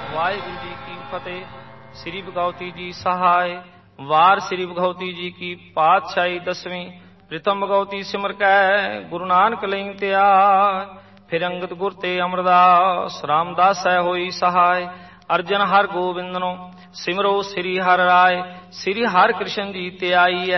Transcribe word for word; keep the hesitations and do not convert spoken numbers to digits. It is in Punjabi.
ਵਾਹਿਗੁਰੂ ਜੀ ਕੀ ਫਤਿਹ। ਸ੍ਰੀ ਭਗਵਤੀ ਜੀ ਸਹਾਇ। ਵਾਰ ਸ੍ਰੀ ਭਗਵਤੀ ਜੀ ਕੀ ਪਾਤਸ਼ਾਹੀ ਦਸਵੀਂ। ਪ੍ਰੀਤਮ ਭਗਵਤੀ ਸਿਮਰ ਕੈ ਗੁਰੂ ਨਾਨਕ ਲਈ ਧਿਆਇ। ਫਿਰ ਅੰਗਦ ਗੁਰ ਤੇ ਅਮਰਦਾਸ ਰਾਮਦਾਸ ਹੈ ਹੋਈ ਸਹਾਇ। ਅਰਜਨ ਹਰ ਗੋਬਿੰਦ ਨੂੰ ਸਿਮਰੋ ਸ੍ਰੀ ਹਰਿ ਰਾਇ। ਸ੍ਰੀ ਹਰਿ ਕ੍ਰਿਸ਼ਨ ਜੀ ਤੇ ਆਈ